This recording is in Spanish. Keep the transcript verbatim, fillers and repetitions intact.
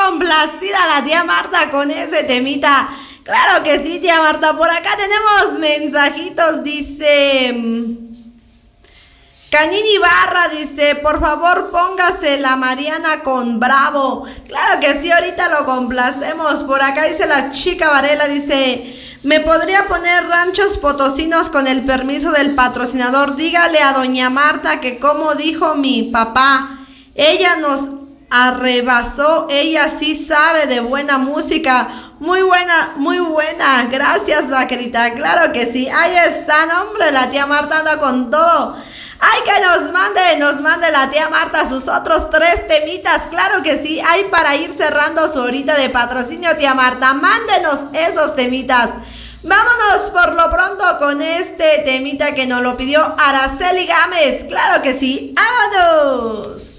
complacida la tía Marta con ese temita. Claro que sí, tía Marta. Por acá tenemos mensajitos, dice Canini Barra, dice, por favor póngase la Mariana con Bravo. Claro que sí, ahorita lo complacemos. Por acá dice la chica Varela, dice, ¿me podría poner Ranchos Potosinos con el permiso del patrocinador? Dígale a doña Marta que como dijo mi papá, ella nos arrebasó, ella sí sabe de buena música. Muy buena, muy buena. Gracias, vaquerita. Claro que sí. Ahí está, hombre, la tía Marta anda con todo. Ay, que nos mande, nos mande la tía Marta sus otros tres temitas. Claro que sí. Hay para ir cerrando su horita de patrocinio, tía Marta. Mándenos esos temitas. Vámonos por lo pronto con este temita que nos lo pidió Araceli Gámez. Claro que sí. ¡Vámonos!